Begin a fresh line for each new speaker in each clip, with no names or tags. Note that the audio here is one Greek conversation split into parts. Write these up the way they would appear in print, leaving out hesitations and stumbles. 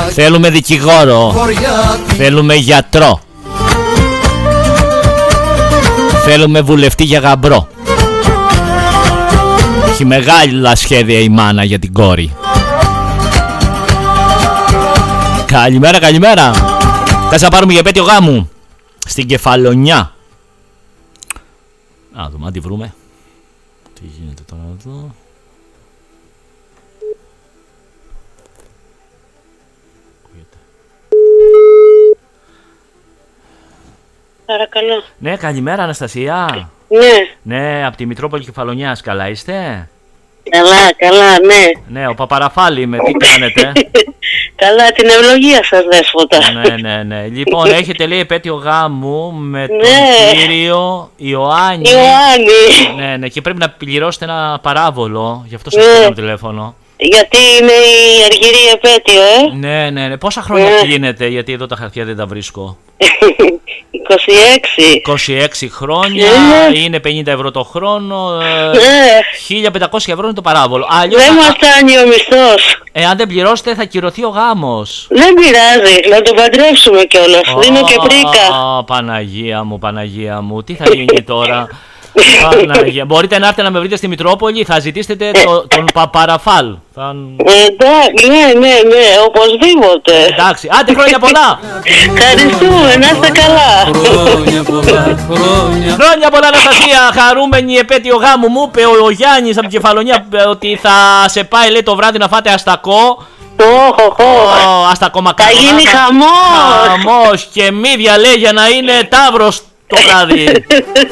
Θέλουμε δικηγόρο. Θέλουμε γιατρό. Θέλουμε βουλευτή για γαμπρό. Έχει μεγάλα σχέδια η μάνα για την κόρη. Καλημέρα, καλημέρα. Κάτσε να πάρουμε για επέτειο γάμου στην Κεφαλονιά. Να δούμε αν τη βρούμε. Τι γίνεται τώρα εδώ.
Παρακαλώ.
Ναι, καλημέρα Αναστασία.
Ναι.
Ναι, από τη Μητρόπολη Κεφαλονιάς, καλά είστε?
Καλά, καλά, ναι.
Ναι, ο Παπαραφάλη με τι κάνετε?
Καλά, την ευλογία σας, δέσποτα.
Ναι. Λοιπόν, έχετε λέει επέτειο γάμου με τον κύριο Ιωάννη. Ναι, και πρέπει να πληρώσετε ένα παράβολο, γι' αυτό σας πήραμε τηλέφωνο.
Γιατί είναι η αργυρή επέτειο,
Ναι. Πόσα χρόνια κλείνετε, γιατί εδώ τα χαρτιά δεν τα βρίσκω. 26 χρόνια, είναι 50 ευρώ το χρόνο, 1500 ευρώ είναι το παράβολο. Αλλιώς,
δεν μας φτάνει ο μισθός.
Αν δεν πληρώσετε θα κυρωθεί ο γάμος.
Δεν πειράζει, να τον παντρεύσουμε κιόλας. Δίνω και πρίκα.
Παναγία μου, τι θα γίνει τώρα? Παναγία. Μπορείτε να έρθετε να με βρείτε στη Μητρόπολη, θα ζητήσετε τον Παπαραφάλ.
Εντάξει, ναι, οπωσδήποτε.
Εντάξει, άντε χρόνια πολλά.
Ευχαριστούμε, να είστε καλά.
Χρόνια πολλά Αναστασία, χαρούμενη επέτειο γάμου. Μου είπε ο Γιάννης από την Κεφαλονιά ότι θα σε πάει λέει το βράδυ να φάτε αστακό. Αστακό μακαρονάδα.
Θα γίνει
χαμός και μύδια λέει για να είναι ταύρος το βράδυ.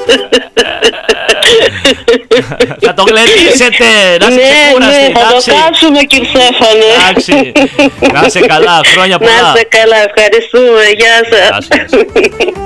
Θα το γλεντήσετε. Να είστε ξεκούραστοι.
Θα το κάψουμε Κυρσέφανε.
Εντάξει. Να είστε καλά, χρόνια πολλά.
Να είστε καλά, ευχαριστούμε, γεια σας.